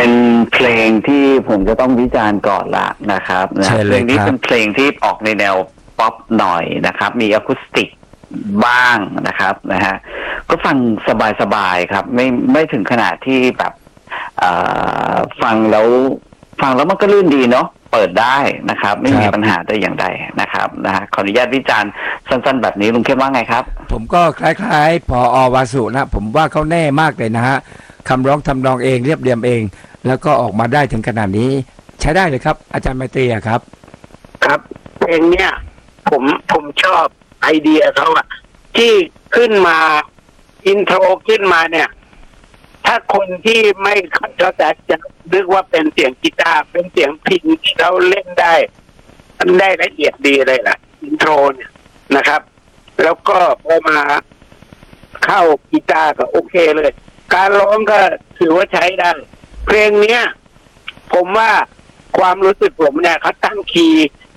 เป็นเพลงที่ผมจะต้องวิจารณ์ก่อนละนะครับเพลงนี้เป็นเพลงที่ออกในแนวป๊อปหน่อยนะครับมีอะคูสติกบ้างนะครับก็ฟังสบายๆครับไม่ถึงขนาดที่แบบฟังแล้วมันก็ลื่นดีเนาะเปิดได้นะครับไม่มีปัญหาแต่อย่างใดนะครับขออนุญาตวิจารณ์สั้นๆแบบนี้ลุงเข้มว่าไงครับผมก็คล้ายๆผอ.วาสุนะผมว่าเขาแน่มากเลยนะฮะคำร้องทำนองเองเรียบเรียงเองแล้วก็ออกมาได้ถึงขนาดนี้ใช้ได้เลยครับอาจารย์ไมตรีครับครับเพลงเนี้ยผมชอบไอเดียเขาอะที่ขึ้นมาอินโทรขึ้นมาเนี่ยถ้าคนที่ไม่เข้าใจจะนึกว่าเป็นเสียงกีตาร์เป็นเสียงพิณที่เขาเล่นได้ละเอียดดีเลยล่ะอินโทรเนี่ยนะครับแล้วก็พอมาเข้ากีตาร์ก็โอเคเลยการร้องก็ถือว่าใช้ได้เพลงเนี้ยผมว่าความรู้สึกผมเนี่ยเขาตั้งคีย์